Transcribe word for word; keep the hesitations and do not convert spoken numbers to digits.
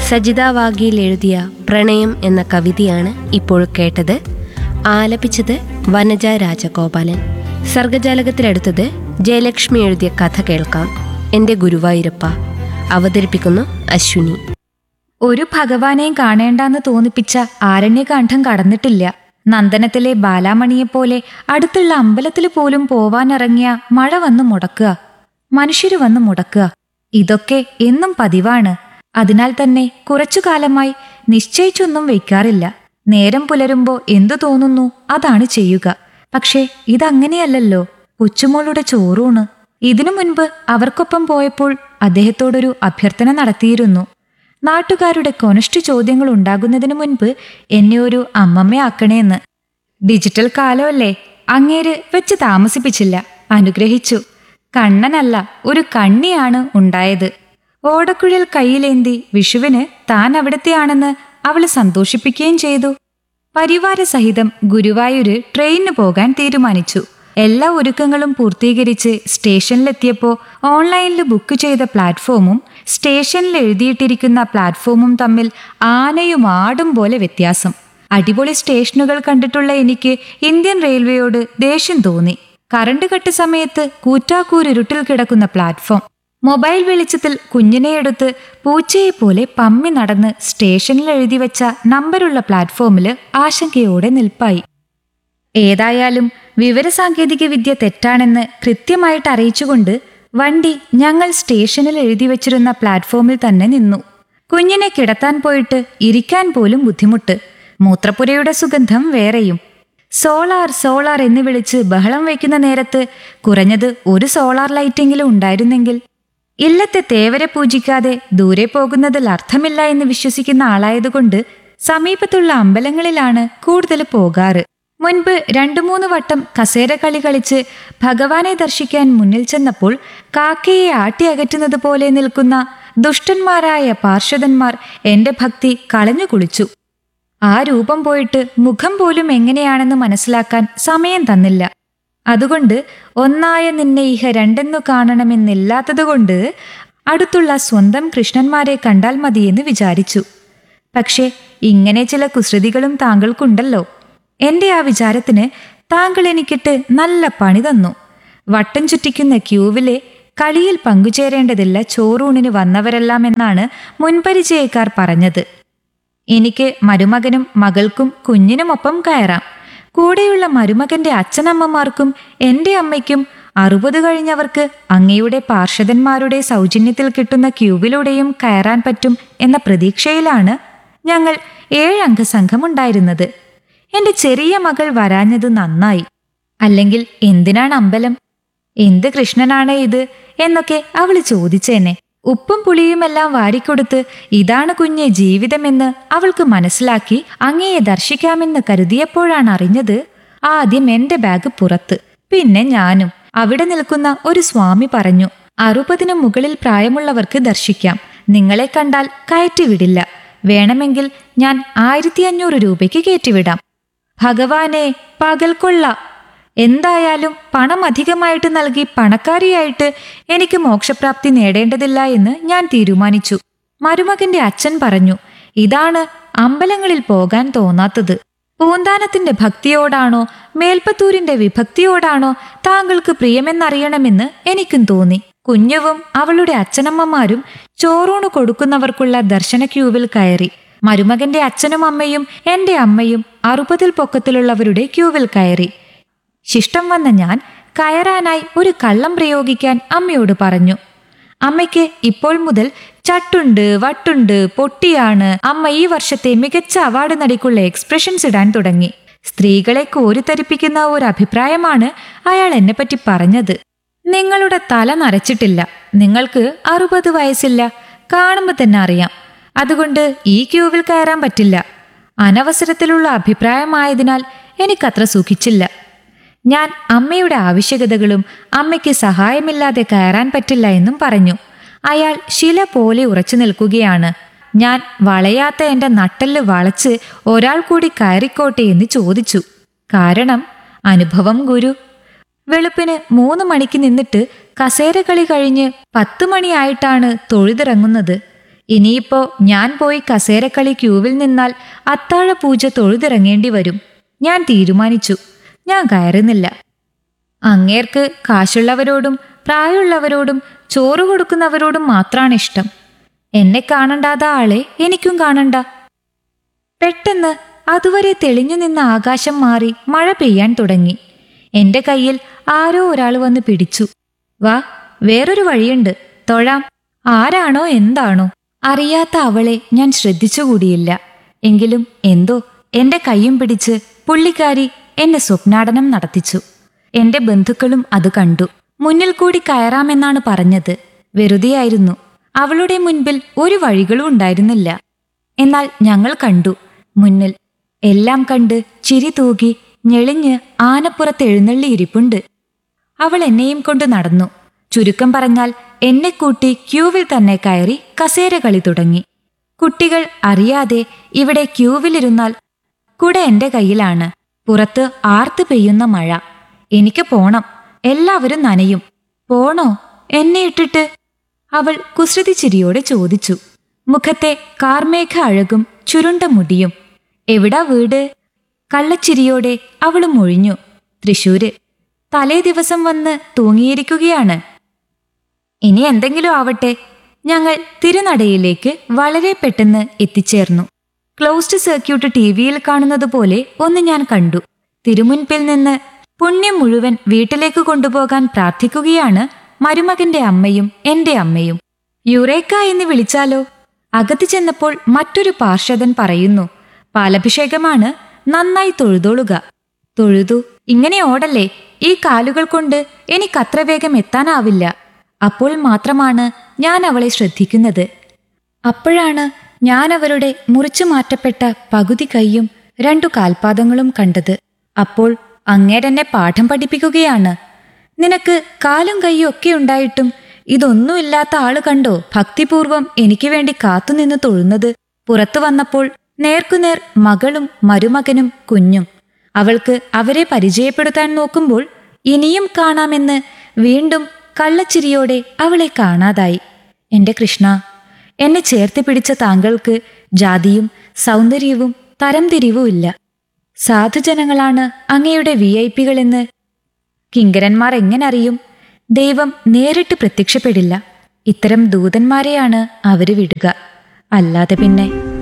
സജിത വാഗിയിൽ എഴുതിയ പ്രണയം എന്ന കവിതയാണ് ഇപ്പോൾ കേട്ടത്. ആലപിച്ചത് വനജ രാജഗോപാലൻ. സർഗജാലകത്തിലെടുത്തത് ജയലക്ഷ്മി എഴുതിയ കഥ കേൾക്കാം. എൻ്റെ ഗുരുവായൂരപ്പ. അവതരിപ്പിക്കുന്നു അശ്വിനി. ഒരു ഭഗവാനെയും കാണേണ്ടെന്ന് തോന്നിപ്പിച്ച ആരണ്യകാന്ഡം കടന്നിട്ടില്ല. നന്ദനത്തിലെ ബാലാമണിയെപ്പോലെ അടുത്തുള്ള അമ്പലത്തിൽ പോലും പോവാനിറങ്ങിയ മഴ വന്ന് മുടക്കുക, മനുഷ്യര് വന്ന് മുടക്കുക, ഇതൊക്കെ എന്നും പതിവാണ്. അതിനാൽ തന്നെ കുറച്ചു കാലമായി നിശ്ചയിച്ചൊന്നും വയ്ക്കാറില്ല. നേരം പുലരുമ്പോ എന്തു തോന്നുന്നു അതാണ് ചെയ്യുക. പക്ഷേ ഇതങ്ങനെയല്ലല്ലോ. കൊച്ചുമോളുടെ ചോറൂണ്. ഇതിനു മുൻപ് അവർക്കൊപ്പം പോയപ്പോൾ അദ്ദേഹത്തോടൊരു അഭ്യർത്ഥന നടത്തിയിരുന്നു. നാട്ടുകാരുടെ കൊനഷ്ട ചോദ്യങ്ങൾ ഉണ്ടാകുന്നതിനു മുൻപ് എന്നെ ഒരു അമ്മമ്മയാക്കണേന്ന്. ഡിജിറ്റൽ കാലമല്ലേ, അങ്ങേര് വെച്ച് താമസിപ്പിച്ചില്ല, അനുഗ്രഹിച്ചു. കണ്ണനല്ല, ഒരു കണ്ണിയാണ് ഉണ്ടായത്. ഓടക്കുഴൽ കയ്യിലേന്തി വിഷുവിന് താൻ അവിടത്തെയാണെന്ന് അവള് സന്തോഷിപ്പിക്കുകയും ചെയ്തു. പരിവാരസഹിതം ഗുരുവായൂര് ട്രെയിനിന് പോകാൻ തീരുമാനിച്ചു. എല്ലാ ഒരുക്കങ്ങളും പൂർത്തീകരിച്ച് സ്റ്റേഷനിലെത്തിയപ്പോൾ ഓൺലൈനിൽ ബുക്ക് ചെയ്ത പ്ലാറ്റ്ഫോമും സ്റ്റേഷനിൽ എഴുതിയിട്ടിരിക്കുന്ന പ്ലാറ്റ്ഫോമും തമ്മിൽ ആനയും ആടും പോലെ വ്യത്യാസം. അടിപൊളി സ്റ്റേഷനുകൾ കണ്ടിട്ടുള്ള എനിക്ക് ഇന്ത്യൻ റെയിൽവേയോട് ദേഷ്യം തോന്നി. കറണ്ട് കട്ട് സമയത്ത് കൂറ്റാക്കൂരിരുട്ടിൽ കിടക്കുന്ന പ്ലാറ്റ്ഫോം. മൊബൈൽ വെളിച്ചത്തിൽ കുഞ്ഞിനെ എടുത്ത് പൂച്ചയെപ്പോലെ പമ്മി നടന്ന് സ്റ്റേഷനിൽ എഴുതി വെച്ച നമ്പറുള്ള പ്ലാറ്റ്ഫോമിൽ ആശങ്കയോടെ നിൽപ്പായി. ഏതായാലും വിവരസാങ്കേതിക വിദ്യ തെറ്റാണെന്ന് കൃത്യമായിട്ട് അറിയിച്ചുകൊണ്ട് വണ്ടി ഞങ്ങൾ സ്റ്റേഷനിൽ എഴുതി വെച്ചിരുന്ന പ്ലാറ്റ്ഫോമിൽ തന്നെ നിന്നു. കുഞ്ഞിനെ കിടത്താൻ പോയിട്ട് ഇരിക്കാൻ പോലും ബുദ്ധിമുട്ട്. മൂത്രപ്പുരയുടെ സുഗന്ധം വേറെയും. സോളാർ സോളാർ എന്ന് വിളിച്ച് ബഹളം വയ്ക്കുന്ന നേരത്ത് കുറഞ്ഞത് ഒരു സോളാർ ലൈറ്റെങ്കിലും ഉണ്ടായിരുന്നെങ്കിൽ. ഇല്ലത്തെ തേവരെ പൂജിക്കാതെ ദൂരെ പോകുന്നതിൽ അർത്ഥമില്ല എന്ന് വിശ്വസിക്കുന്ന ആളായതുകൊണ്ട് സമീപത്തുള്ള അമ്പലങ്ങളിലാണ് കൂടുതൽ പോകാറ്. മുൻപ് രണ്ടു മൂന്ന് വട്ടം കസേര കളി കളിച്ച് ഭഗവാനെ ദർശിക്കാൻ മുന്നിൽ ചെന്നപ്പോൾ കാക്കയെ ആട്ടി അകറ്റുന്നത് പോലെ നിൽക്കുന്ന ദുഷ്ടന്മാരായ പാർഷദന്മാർ എന്റെ ഭക്തി കളഞ്ഞു കുളിച്ചു. ആ രൂപം പോയിട്ട് മുഖം പോലും എങ്ങനെയാണെന്ന് മനസ്സിലാക്കാൻ സമയം തന്നില്ല. അതുകൊണ്ട് ഒന്നായ നിന്നെ ഇഹ രണ്ടെന്നു കാണണമെന്നില്ലാത്തതുകൊണ്ട് അടുത്തുള്ള സ്വന്തം കൃഷ്ണന്മാരെ കണ്ടാൽ മതിയെന്ന് വിചാരിച്ചു. പക്ഷേ ഇങ്ങനെ ചില കുസൃതികളും താങ്കൾക്കുണ്ടല്ലോ. എന്റെ ആ വിചാരത്തിന് താങ്കൾ എനിക്കിട്ട് നല്ല പണി തന്നു. വട്ടം ചുറ്റിക്കുന്ന ക്യൂവിലെ കളിയിൽ പങ്കുചേരേണ്ടതില്ല ചോറൂണിന് വന്നവരെല്ലാം എന്നാണ് മുൻപരിചയക്കാർ പറഞ്ഞത്. എനിക്ക് മരുമകനും മകൾക്കും കുഞ്ഞിനുമൊപ്പം കയറാം. കൂടെയുള്ള മരുമകന്റെ അച്ഛനമ്മമാർക്കും എന്റെ അമ്മയ്ക്കും അറുപത് കഴിഞ്ഞവർക്ക് അങ്ങയുടെ പാർഷദന്മാരുടെ സൗജന്യത്തിൽ കിട്ടുന്ന ക്യൂവിലൂടെയും കയറാൻ പറ്റും എന്ന പ്രതീക്ഷയിലാണ് ഞങ്ങൾ ഏഴംഗ സംഘമുണ്ടായിരുന്നത്. എന്റെ ചെറിയ മകൾ വരാഞ്ഞത് നന്നായി. അല്ലെങ്കിൽ എന്തിനാണ് അമ്പലം, എന്ത് കൃഷ്ണനാണ് ഇത് എന്നൊക്കെ അവള് ചോദിച്ചേനെ. ഉപ്പും പുളിയുമെല്ലാം വാരിക്കൊടുത്ത് ഇതാണ് കുഞ്ഞെ ജീവിതമെന്ന് അവൾക്ക് മനസ്സിലാക്കി അങ്ങയെ ദർശിക്കാമെന്ന് കരുതിയപ്പോഴാണ് അറിഞ്ഞത് ആദ്യം എന്റെ ബാഗ് പുറത്ത്, പിന്നെ ഞാനും. അവിടെ നിൽക്കുന്ന ഒരു സ്വാമി പറഞ്ഞു, അറുപതിനു മുകളിൽ പ്രായമുള്ളവർക്ക് ദർശിക്കാം, നിങ്ങളെ കണ്ടാൽ കയറ്റിവിടില്ല, വേണമെങ്കിൽ ഞാൻ ആയിരത്തി അഞ്ഞൂറ് രൂപയ്ക്ക് കയറ്റിവിടാം. ഭഗവാനെ, പകൽക്കൊള്ള. എന്തായാലും പണം അധികമായിട്ട് നൽകി പണക്കാരിയായിട്ട് എനിക്ക് മോക്ഷപ്രാപ്തി നേടേണ്ടതില്ല എന്ന് ഞാൻ തീരുമാനിച്ചു. മരുമകന്റെ അച്ഛൻ പറഞ്ഞു, ഇതാണ് അമ്പലങ്ങളിൽ പോകാൻ തോന്നാത്തത്. പൂന്താനത്തിന്റെ ഭക്തിയോടാണോ മേൽപ്പത്തൂരിന്റെ വിഭക്തിയോടാണോ താങ്കൾക്ക് പ്രിയമെന്നറിയണമെന്ന് എനിക്കും തോന്നി. കുഞ്ഞുവും അവളുടെ അച്ഛനമ്മമാരും ചോറൂണ് കൊടുക്കുന്നവർക്കുള്ള ദർശന ക്യൂവിൽ കയറി. മരുമകന്റെ അച്ഛനും അമ്മയും എന്റെ അമ്മയും അറുപതിൽ പൊക്കത്തിലുള്ളവരുടെ ക്യൂവിൽ കയറി. ശിഷ്ടം വന്ന ഞാൻ കയറാനായി ഒരു കള്ളം പ്രയോഗിക്കാൻ അമ്മയോട് പറഞ്ഞു. അമ്മയ്ക്ക് ഇപ്പോൾ മുതൽ ചട്ടുണ്ട്, വട്ടുണ്ട്, പൊട്ടിയാണ്. അമ്മ ഈ വർഷത്തെ മികച്ച അവാർഡ് നടിക്കുള്ള എക്സ്പ്രഷൻസ് ഇടാൻ തുടങ്ങി. സ്ത്രീകളെ കോരിത്തരിപ്പിക്കുന്ന ഒരു അഭിപ്രായമാണ് അയാൾ എന്നെപ്പറ്റി പറഞ്ഞത്. നിങ്ങളുടെ തല നരച്ചിട്ടില്ല, നിങ്ങൾക്ക് അറുപത് വയസ്സില്ല, കാണുമ്പോൾ തന്നെ അറിയാം. അതുകൊണ്ട് ഈ ക്യൂവിൽ കയറാൻ പറ്റില്ല. അനവസരത്തിലുള്ള അഭിപ്രായമായതിനാൽ എനിക്കത്ര സുഖിച്ചില്ല. ഞാൻ അമ്മയുടെ ആവശ്യകതകളും അമ്മയ്ക്ക് സഹായമില്ലാതെ കയറാൻ പറ്റില്ല എന്നും പറഞ്ഞു. അയാൾ ശില പോലെ ഉറച്ചു നിൽക്കുകയാണ്. ഞാൻ വളയാത്ത എന്റെ നട്ടെല്ല് വളച്ച് ഒരാൾ കൂടി കയറിക്കോട്ടെ എന്ന് ചോദിച്ചു. കാരണം അനുഭവം ഗുരു. വെളുപ്പിന് മൂന്ന് മണിക്ക് നിന്നിട്ട് കസേരകളി കഴിഞ്ഞ് പത്തു മണിയായിട്ടാണ് തൊഴുതിറങ്ങുന്നത്. ഇനിയിപ്പോ ഞാൻ പോയി കസേരക്കളി ക്യൂവിൽ നിന്നാൽ അത്താഴ പൂജ തൊഴുതിറങ്ങേണ്ടി വരും. ഞാൻ തീരുമാനിച്ചു. ഞാൻ കയറുന്നില്ല. അങ്ങേർക്ക് കാശുള്ളവരോടും പ്രായമുള്ളവരോടും ചോറ് കൊടുക്കുന്നവരോടും മാത്രാണ് ഇഷ്ടം. എന്നെ കാണണ്ടാത്ത ആളെ എനിക്കും കാണണ്ട. പെട്ടെന്ന് അതുവരെ തെളിഞ്ഞു നിന്ന ആകാശം മാറി മഴ പെയ്യാൻ തുടങ്ങി. എന്റെ കയ്യിൽ ആരോ ഒരാൾ വന്ന് പിടിച്ചു. വാ, വേറൊരു വഴിയുണ്ട്, തൊഴാം. ആരാണോ എന്താണോ അറിയാത്ത അവളെ ഞാൻ ശ്രദ്ധിച്ചുകൂടിയില്ല. എങ്കിലും എന്തോ എന്റെ കയ്യും പിടിച്ച് പുള്ളിക്കാരി എന്നെ സ്വപ്നാടനം നടത്തിച്ചു. എന്റെ ബന്ധുക്കളും അത് കണ്ടു. മുന്നിൽ കൂടി കയറാമെന്നാണ് പറഞ്ഞത്. വെറുതെയായിരുന്നു. അവളുടെ മുൻപിൽ ഒരു വഴികളും ഉണ്ടായിരുന്നില്ല. എന്നാൽ ഞങ്ങൾ കണ്ടു. മുന്നിൽ എല്ലാം കണ്ട് ചിരി തൂകി ഞെളിഞ്ഞ് ആനപ്പുറത്ത് എഴുന്നള്ളിയിരിപ്പുണ്ട്. അവൾ എന്നെയും കൊണ്ട് നടന്നു. ചുരുക്കം പറഞ്ഞാൽ എന്നെ കൂട്ടി ക്യൂവിൽ തന്നെ കയറി കസേര കളി തുടങ്ങി. കുട്ടികൾ അറിയാതെ ഇവിടെ ക്യൂവിലിരുന്നാൽ കുട എന്റെ കയ്യിലാണ്. പുറത്ത് ആർത്ത് പെയ്യുന്ന മഴ. എനിക്ക് പോണം. എല്ലാവരും നനയും. പോണോ എന്നെ ഇട്ടിട്ട്? അവൾ കുസൃതി ചിരിയോടെ ചോദിച്ചു. മുഖത്തെ കാർമേഘ അഴകും ചുരുണ്ട മുടിയും. എവിടാ വീട്? കള്ളച്ചിരിയോടെ അവളും ഒഴിഞ്ഞു. തൃശൂര്. തലേ ദിവസം വന്ന് തൂങ്ങിയിരിക്കുകയാണ്. ഇനി എന്തെങ്കിലും ആവട്ടെ. ഞങ്ങൾ തിരുനടയിലേക്ക് വളരെ പെട്ടെന്ന് എത്തിച്ചേർന്നു. ക്ലോസ്ഡ് സർക്യൂട്ട് ടി വിയിൽ കാണുന്നത് പോലെ ഒന്ന് ഞാൻ കണ്ടു. തിരുമുൻപിൽ നിന്ന് പുണ്യം മുഴുവൻ വീട്ടിലേക്ക് കൊണ്ടുപോകാൻ പ്രാർത്ഥിക്കുകയാണ് മരുമകന്റെ അമ്മയും എന്റെ അമ്മയും. യുറേക്ക എന്ന് വിളിച്ചാലോ? അകത്ത് ചെന്നപ്പോൾ മറ്റൊരു പാർഷദൻ പറയുന്നു, പാലഭിഷേകമാണ്, നന്നായി തൊഴുതോളുക. തൊഴുതു. ഇങ്ങനെ ഓടല്ലേ, ഈ കാലുകൾ കൊണ്ട് എനിക്കത്ര വേഗം എത്താനാവില്ല. അപ്പോൾ മാത്രമാണ് ഞാൻ അവളെ ശ്രദ്ധിക്കുന്നത്. അപ്പോഴാണ് ഞാൻ അവരുടെ മുറിച്ചു മാറ്റപ്പെട്ട പകുതി കൈയും രണ്ടു കാൽപാദങ്ങളും കണ്ടത്. അപ്പോൾ അങ്ങേരെന്നെ പാഠം പഠിപ്പിക്കുകയാണ്. നിനക്ക് കാലും കൈയും ഒക്കെ ഉണ്ടായിട്ടും ഇതൊന്നുമില്ലാത്ത ആള് കണ്ടോ ഭക്തിപൂർവം എനിക്ക് വേണ്ടി കാത്തുനിന്ന് തൊഴുന്നത്? പുറത്തു വന്നപ്പോൾ നേർക്കുനേർ മകളും മരുമകനും കുഞ്ഞും. അവൾക്ക് അവരെ പരിചയപ്പെടുത്താൻ നോക്കുമ്പോൾ ഇനിയും കാണാമെന്ന് വീണ്ടും കള്ളച്ചിരിയോടെ അവളെ കാണാതായി. എന്റെ കൃഷ്ണ, എന്നെ ചേർത്ത് പിടിച്ച താങ്കൾക്ക് ജാതിയും സൗന്ദര്യവും തരംതിരിവുമില്ല. സാധുജനങ്ങളാണ് അങ്ങയുടെ വി ഐ പികളെന്ന് കിങ്കരന്മാർ എങ്ങനെ അറിയും? ദൈവം നേരിട്ട് പ്രത്യക്ഷപ്പെടില്ല. ഇത്തരം ദൂതന്മാരെയാണ് അവര് വിടുക. അല്ലാതെ പിന്നെ